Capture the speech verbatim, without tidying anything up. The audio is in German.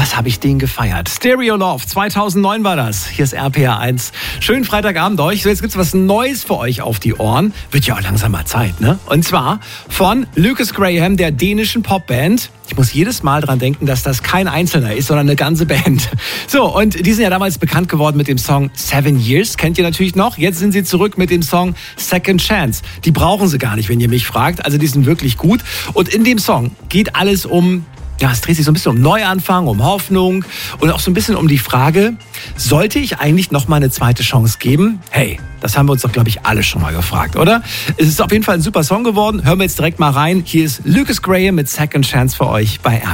Was habe ich den gefeiert? Stereo Love, zweitausendneun war das. Hier ist R P R eins. Schönen Freitagabend euch. So, jetzt gibt's was Neues für euch auf die Ohren. Wird ja auch langsam mal Zeit, ne? Und zwar von Lukas Graham, der dänischen Popband. Ich muss jedes Mal dran denken, dass das kein Einzelner ist, sondern eine ganze Band. So, und die sind ja damals bekannt geworden mit dem Song Seven Years. Kennt ihr natürlich noch. Jetzt sind sie zurück mit dem Song Second Chance. Die brauchen sie gar nicht, wenn ihr mich fragt. Also die sind wirklich gut. Und in dem Song geht alles um... Ja, es dreht sich so ein bisschen um Neuanfang, um Hoffnung und auch so ein bisschen um die Frage, sollte ich eigentlich noch mal eine zweite Chance geben? Hey, das haben wir uns doch, glaube ich, alle schon mal gefragt, oder? Es ist auf jeden Fall ein super Song geworden. Hören wir jetzt direkt mal rein. Hier ist Lukas Graham mit Second Chance für euch bei R P R.